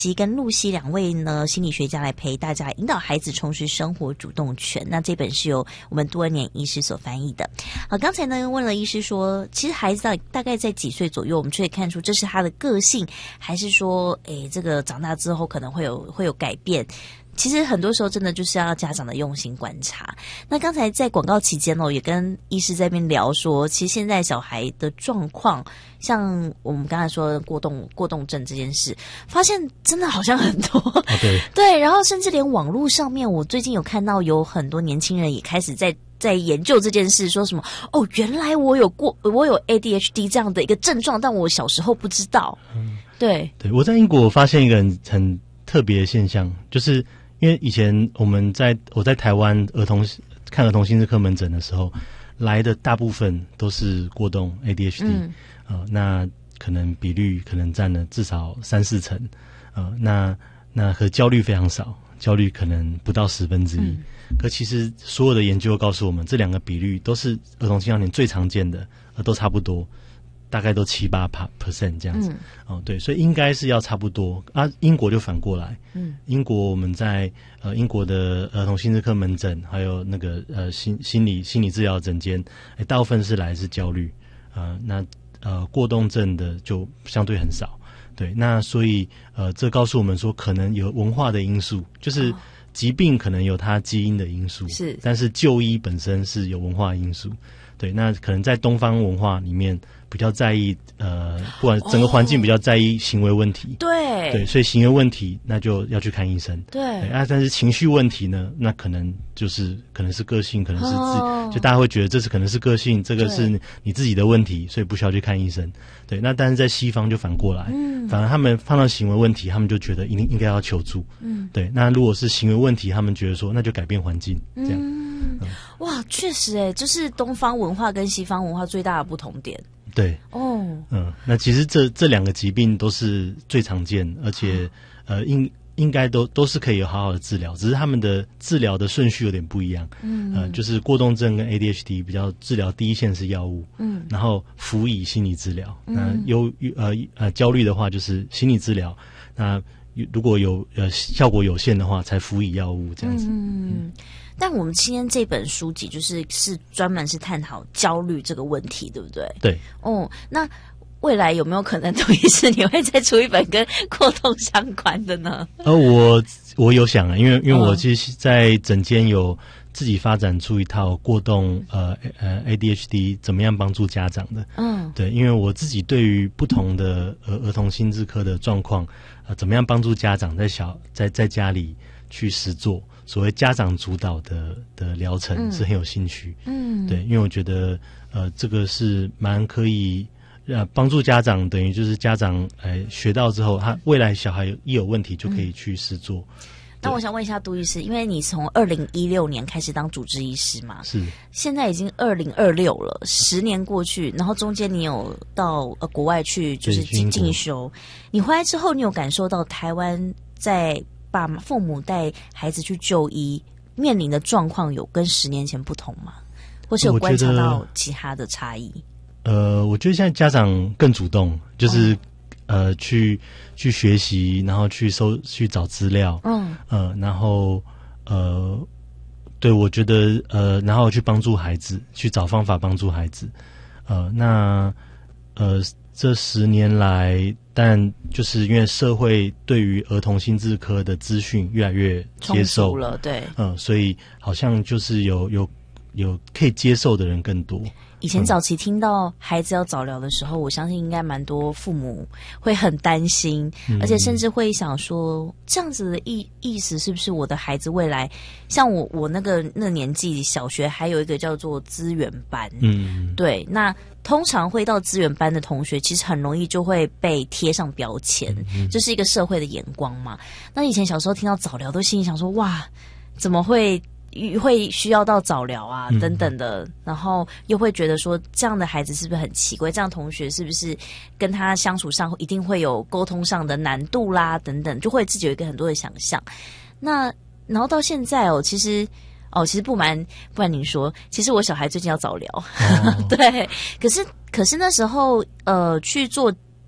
跟露西两位呢心理学家来陪大家引导孩子重拾生活主动权。那这本是由我们杜恩年医师所翻译的。刚才呢问了医师说，其实孩子大概在几岁左右，我们就可以看出这是他的个性，还是说，这个长大之后可能会有改变。其实很多时候真的就是要家长的用心观察。那刚才在广告期间也跟医师在那边聊说，其实现在小孩的状况，像我们刚才说的过动症这件事，发现真的好像很多。对，然后甚至连网络上面，我最近有看到有很多年轻人也开始在研究这件事，说什么原来我有 ADHD 这样的一个症状，但我小时候不知道。对， 我在英国发现一个很特别的现象，就是因为以前我在台湾看儿童心智科门诊的时候，来的大部分都是过动 ADHD，那可能比率可能占了至少3-4成，那和焦虑非常少，焦虑可能不到1/10。可其实所有的研究告诉我们，这两个比率都是儿童青少年最常见的，都差不多。大概都7-8% 这样子，对，所以应该是要差不多啊。英国就反过来，英国我们在英国的儿童心智科门诊，还有那个心理治疗诊间，大部分是来自焦虑，那过动症的就相对很少，对，那所以这告诉我们说，可能有文化的因素，就是疾病可能有它基因的因素，是，但是就医本身是有文化因素，对，那可能在东方文化里面比较在意不管整个环境比较在意行为问题，对，所以行为问题那就要去看医生，对，但是情绪问题呢，那可能是个性，可能是就大家会觉得这是可能是个性，这个是你自己的问题，所以不需要去看医生，对，那但是在西方就反过来，反而他们碰到行为问题，他们就觉得应该要求助，对，那如果是行为问题，他们觉得说那就改变环境，这样， 哇，确实就是东方文化跟西方文化最大的不同点。 对，那其实这两个疾病都是最常见，而且应该都是可以有好好的治疗，只是他们的治疗的顺序有点不一样。就是过动症跟 ADHD 比较治疗第一线是药物，然后辅以心理治疗。那焦虑的话就是心理治疗，那如果有效果有限的话，才辅以药物这样子。 但我们今天这本书籍是专门是探讨焦虑这个问题，对不对？对。那未来有没有可能杜医师你会再出一本跟过动相关的呢？ 我有想啊，因为我其实在诊间有自己发展出一套过动ADHD 怎么样帮助家长的。对，因为我自己对于不同的儿童心智科的状况，怎么样帮助家长在家里去实作。所谓家长主导的疗程是很有兴趣，对，因为我觉得这个是蛮可以帮助家长，等于就是家长学到之后，他未来小孩一有问题就可以去实作。 那我想问一下杜医师，因为你从2016年开始当主治医师嘛，是，现在已经2026了，10年过去，然后中间你有到国外去就是进修，你回来之后，你有感受到台湾在父母带孩子去就医面临的状况有跟10年前不同吗？或是有观察到其他的差异？ 我觉得现在家长更主动，就是去学习，然后去找资料，然后对，我觉得然后去帮助孩子，去找方法帮助孩子，这10年来，但就是因为社会对于儿童心智科的资讯越来越接受了，对，所以好像就是有可以接受的人更多。 以前早期听到孩子要早疗的时候，我相信应该蛮多父母会很担心，而且甚至会想说，这样子的意思是不是我的孩子未来像我那个年纪，小学还有一个叫做资源班，对，那通常会到资源班的同学，其实很容易就会被贴上标签，这是一个社会的眼光嘛。那以前小时候听到早疗，都心里想说，哇，怎么会需要到早疗啊等等的，然后又会觉得说这样的孩子是不是很奇怪，这样同学是不是跟他相处上一定会有沟通上的难度啦等等，就会自己有一个很多的想象。那然后到现在其实不瞒您说，其实我小孩最近要早疗，对，可是那时候去做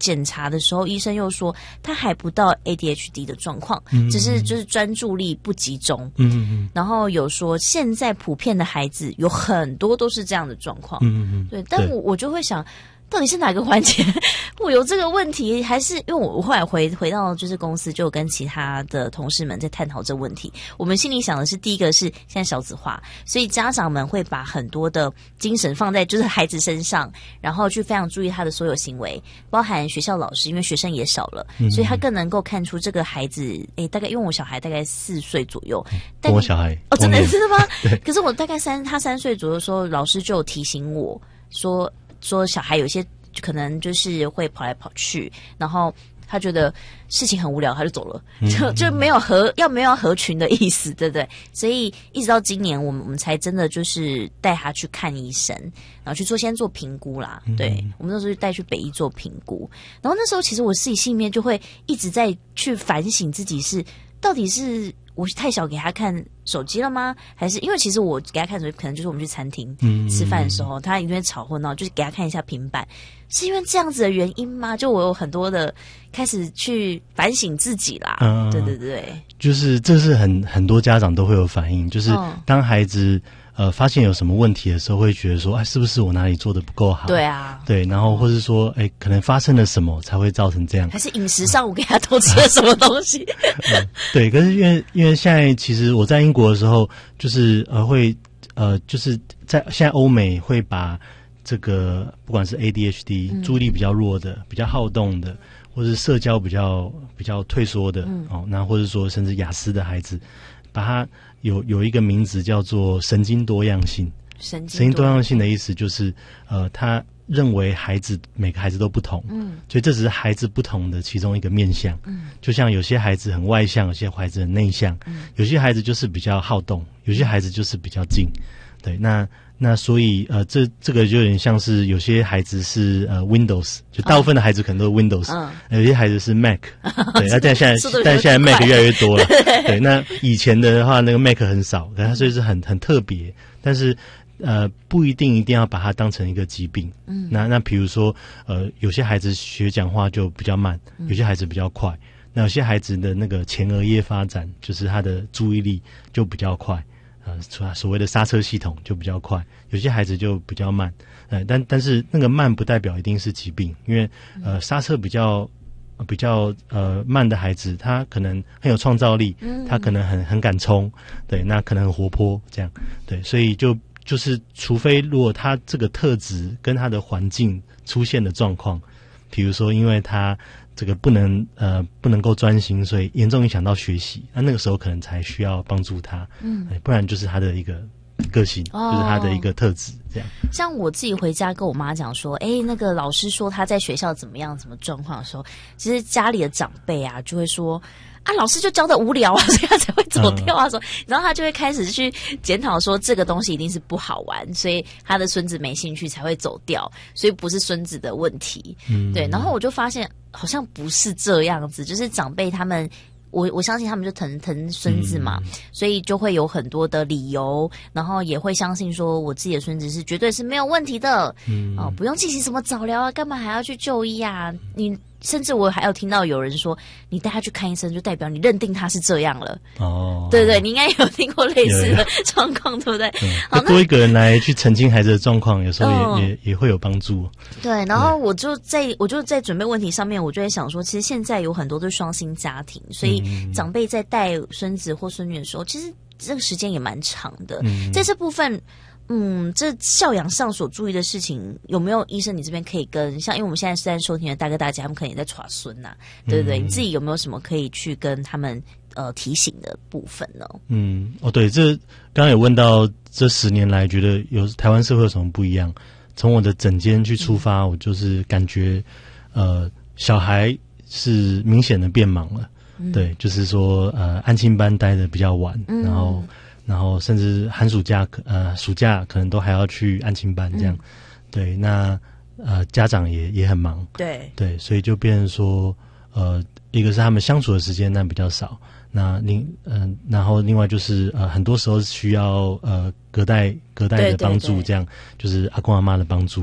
检查的时候，医生又说他还不到 ADHD 的状况，只是就是专注力不集中。然后有说现在普遍的孩子有很多都是这样的状况。对，但我就会想，到底是哪个环节我有这个问题，还是因为我后来回到就是公司，就跟其他的同事们在探讨这个问题。我们心里想的是，第一个是现在少子化，所以家长们会把很多的精神放在就是孩子身上，然后去非常注意他的所有行为，包含学校老师，因为学生也少了，所以他更能够看出这个孩子，大概因为我小孩大概4岁左右， 我小孩真的吗？可是我大概他3岁左右的时候，老师就有提醒我说小孩有些可能就是会跑来跑去，然后他觉得事情很无聊，他就走了，就没有合群的意思，对不对？所以一直到今年，我们才真的就是带他去看医生，然后先做评估啦。对，我们那时候就带去北医做评估，然后那时候其实我自己心里面就会一直在去反省自己到底是我太小给他看手机了吗？还是因为其实我给他看手机，可能就是我们去餐厅吃饭的时候，他一定会吵混闹，就是给他看一下平板，是因为这样子的原因吗？就我有很多的开始去反省自己啦。对， 就是这是很多家长都会有反应，就是当孩子发现有什么问题的时候，会觉得说，是不是我哪里做的不够好？ 对啊， 对，然后或是说，可能发生了什么才会造成这样？ 还是饮食上我给他多吃了什么东西？ 对，可是因为现在其实我在英国的时候，就是就是在现在欧美会把这个不管是 ADHD 注意力比较弱的、比较好动的，或是社交比较退缩的，那或者说甚至雅思的孩子，把它有一个名字叫做神经多样性。神经多样性的意思就是他认为每个孩子都不同，所以这只是孩子不同的其中一个面向。就像有些孩子很外向，有些孩子很内向，有些孩子就是比较好动，有些孩子就是比较静。对，那所以这个就有点像是有些孩子是Windows， 就大部分的孩子可能都是 Windows，有些孩子是 Mac， 对，但现在 Mac 越来越多了，对，那以前的话那个 Mac 很少，它所以是很特别，但是不一定要把它当成一个疾病。那比如说有些孩子学讲话就比较慢，有些孩子比较快，那有些孩子的那个前额叶发展，就是他的注意力就比较快。所谓的刹车系统就比较快，有些孩子就比较慢，但是那个慢不代表一定是疾病，因为刹车比较慢的孩子，他可能很有创造力，他可能很敢冲，对，那可能很活泼，这样，对，所以就是除非如果他这个特质跟他的环境出现的状况，比如说因为他这个不能够专心，所以严重影响到学习，那个时候可能才需要帮助他，不然就是他的一个个性，就是他的一个特质，这样。 像我自己回家跟我妈讲说，那个老师说他在学校怎么样什么状况的时候，其实家里的长辈啊就会说，老师就教的无聊啊，所以他才会走掉啊。然后他就会开始去检讨说，这个东西一定是不好玩，所以他的孙子没兴趣才会走掉，所以不是孙子的问题。对。然后我就发现好像不是这样子，就是长辈他们。我相信他们就疼孙子嘛，所以就会有很多的理由，然后也会相信说我自己的孙子是绝对是没有问题的，不用进行什么早疗啊，干嘛还要去就医啊？甚至我还有听到有人说，你带他去看医生，就代表你认定他是这样了。对，你应该有听过类似的状况，对不对？ 好，多一个人来去澄清孩子的状况，有时候也会有帮助。 对，然后我就在准备问题上面，我就在想说，其实现在有很多都是双薪家庭，所以长辈在带孙子或孙女的时候，其实这个时间也蛮长的。在这部分。这教养上所注意的事情，有没有医生你这边可以跟像，因为我们现在是在收听的大哥大姐，他们可能也在耍孙呐，对不对？你自己有没有什么可以去跟他们提醒的部分呢？ 对，这刚刚有问到这10年来觉得有台湾社会有什么不一样？从我的诊间去出发，我就是感觉小孩是明显的变忙了，对，就是说安亲班待的比较晚，然后甚至寒暑假暑假可能都还要去安亲班这样，对，那家长也很忙，对，所以就变成说一个是他们相处的时间那比较少，然后另外就是很多时候需要隔代的帮助，这样就是阿公阿妈的帮助，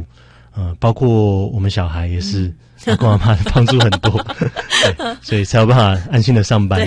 包括我们小孩也是，阿公阿嬷帮助很多，对，所以才有办法安心的上班。